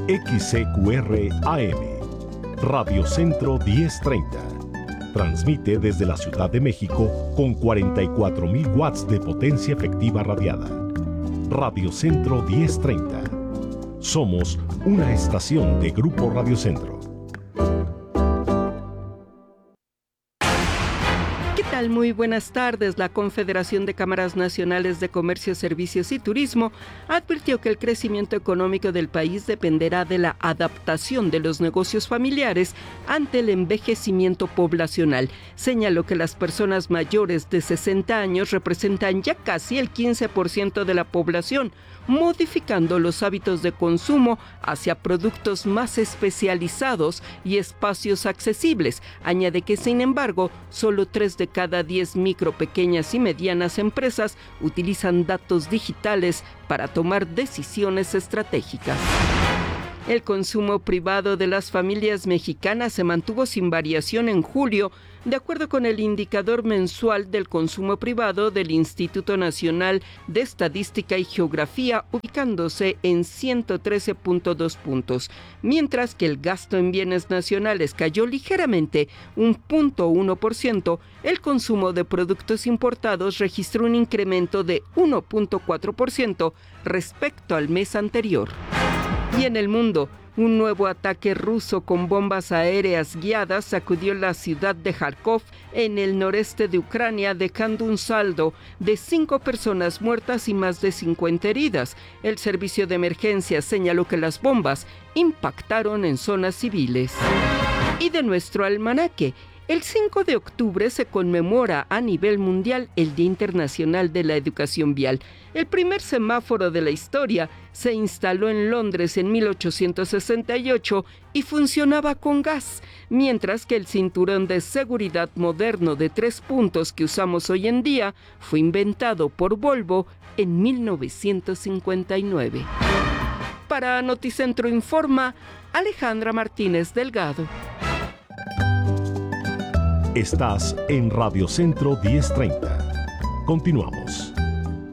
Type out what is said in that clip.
XCQR AM, Radio Centro 1030. Transmite desde la Ciudad de México con 44.000 watts de potencia efectiva radiada. Radio Centro 1030. Somos una estación de Grupo Radio Centro. Muy buenas tardes. La Confederación de Cámaras Nacionales de Comercio, Servicios y Turismo advirtió que el crecimiento económico del país dependerá de la adaptación de los negocios familiares ante el envejecimiento poblacional. Señaló que las personas mayores de 60 años representan ya casi el 15% de la población, modificando los hábitos de consumo hacia productos más especializados y espacios accesibles. Añade que, sin embargo, solo 3 de cada 10 micro, pequeñas y medianas empresas utilizan datos digitales para tomar decisiones estratégicas. El consumo privado de las familias mexicanas se mantuvo sin variación en julio, de acuerdo con el indicador mensual del consumo privado del Instituto Nacional de Estadística y Geografía, ubicándose en 113.2 puntos, mientras que el gasto en bienes nacionales cayó ligeramente, 1.1%, el consumo de productos importados registró un incremento de 1.4% respecto al mes anterior. Y en el mundo, un nuevo ataque ruso con bombas aéreas guiadas sacudió la ciudad de Kharkov en el noreste de Ucrania, dejando un saldo de 5 personas muertas y más de 50 heridas. El servicio de emergencia señaló que las bombas impactaron en zonas civiles. Y de nuestro almanaque, el 5 de octubre se conmemora a nivel mundial el Día Internacional de la Educación Vial. El primer semáforo de la historia se instaló en Londres en 1868 y funcionaba con gas, mientras que el cinturón de seguridad moderno de 3 puntos que usamos hoy en día fue inventado por Volvo en 1959. Para Noticentro Informa, Alejandra Martínez Delgado. Estás en Radio Centro 1030. Continuamos.